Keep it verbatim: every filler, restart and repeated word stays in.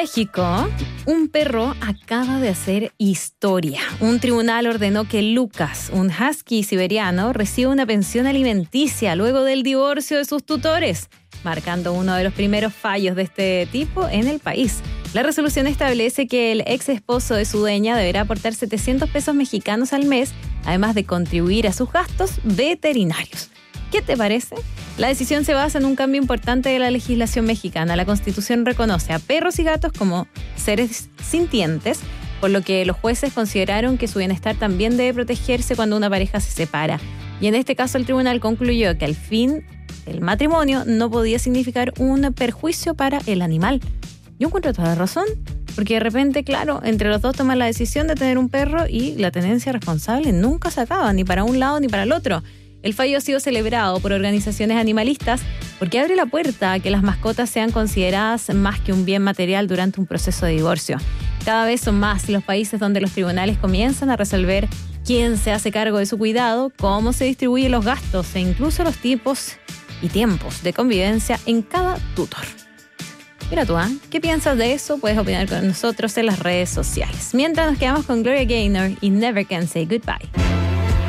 México, un perro acaba de hacer historia. Un tribunal ordenó que Lucas, un husky siberiano, reciba una pensión alimenticia luego del divorcio de sus tutores, marcando uno de los primeros fallos de este tipo en el país. La resolución establece que el ex esposo de su dueña deberá aportar setecientos pesos mexicanos al mes, además de contribuir a sus gastos veterinarios. ¿Qué te parece? La decisión se basa en un cambio importante de la legislación mexicana. La Constitución reconoce a perros y gatos como seres sintientes, por lo que los jueces consideraron que su bienestar también debe protegerse cuando una pareja se separa. Y en este caso el tribunal concluyó que al fin el matrimonio no podía significar un perjuicio para el animal. Yo encuentro toda la razón, porque de repente, claro, entre los dos toman la decisión de tener un perro y la tenencia responsable nunca se acaba, ni para un lado ni para el otro. El fallo ha sido celebrado por organizaciones animalistas porque abre la puerta a que las mascotas sean consideradas más que un bien material durante un proceso de divorcio. Cada vez son más los países donde los tribunales comienzan a resolver quién se hace cargo de su cuidado, cómo se distribuyen los gastos e incluso los tipos y tiempos de convivencia en cada tutor. Mira tú, ¿eh? ¿Qué piensas de eso? Puedes opinar con nosotros en las redes sociales. Mientras nos quedamos con Gloria Gaynor y Never Can Say Goodbye.